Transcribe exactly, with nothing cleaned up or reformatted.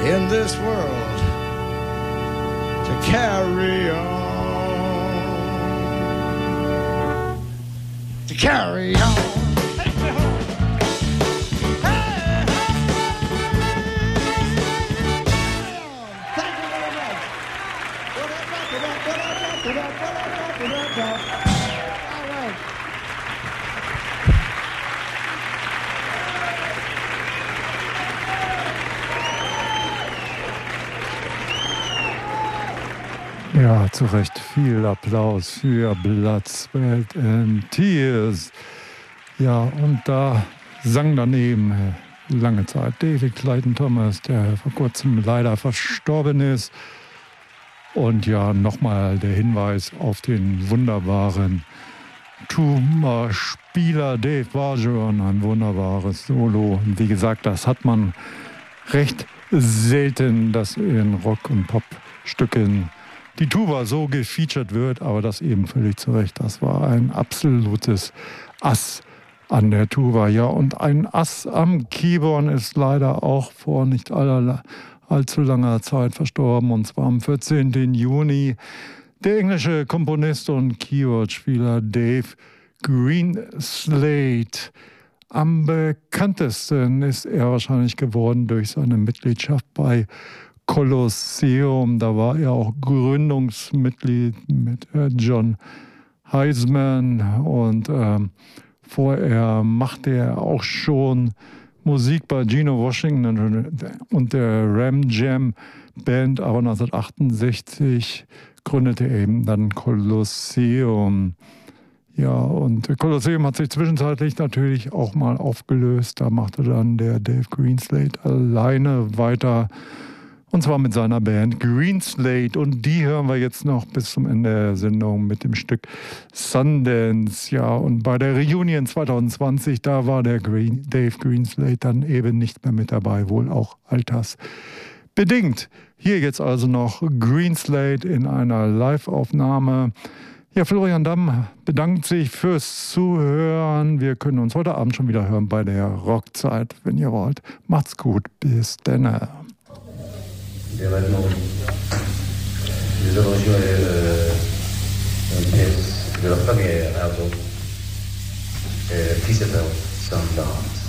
in this world to carry on, to carry on. Ja, zu Recht viel Applaus für Blood, Sweat and Tears. Ja, und da sang daneben lange Zeit David Clayton Thomas, der vor kurzem leider verstorben ist. Und ja, nochmal der Hinweis auf den wunderbaren Tuba-Spieler Dave Bargeron, ein wunderbares Solo. Und wie gesagt, das hat man recht selten, dass in Rock- und Pop-Stücken die Tuba so gefeatured wird, aber das eben völlig zu Recht. Das war ein absolutes Ass an der Tuba. Ja, und ein Ass am Keyboard ist leider auch vor nicht aller, allzu langer Zeit verstorben, und zwar am vierzehnten Juni. Der englische Komponist und Keyboard-Spieler Dave Greenslade. Am bekanntesten ist er wahrscheinlich geworden durch seine Mitgliedschaft bei Colosseum. Da war er auch Gründungsmitglied mit John Heisman, und ähm, vorher machte er auch schon Musik bei Gino Washington und der Ram Jam Band, aber neunzehnhundertachtundsechzig gründete er eben dann Colosseum. Ja, und Colosseum hat sich zwischenzeitlich natürlich auch mal aufgelöst. Da machte dann der Dave Greenslade alleine weiter. Und zwar mit seiner Band Greenslade. Und die hören wir jetzt noch bis zum Ende der Sendung mit dem Stück Sundance. Ja, und bei der Reunion zwanzig zwanzig, da war der Green, Dave Greenslade dann eben nicht mehr mit dabei, wohl auch altersbedingt. Hier jetzt also noch Greenslade in einer Live-Aufnahme. Ja, Florian Damm bedankt sich fürs Zuhören. Wir können uns heute Abend schon wieder hören bei der Rockzeit, wenn ihr wollt. Macht's gut, bis dann. Et maintenant, nous allons jouer euh, une pièce de la première album, euh, qui s'appelle Sundance.